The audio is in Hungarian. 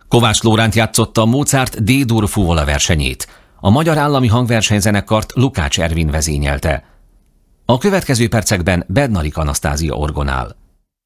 Kovács Lóránt játszotta a Mozart D-dur fuvola versenyét. A Magyar Állami Hangversenyzenekart Lukács Ervin vezényelte. A következő percekben Bednarik Anasztázia orgonál.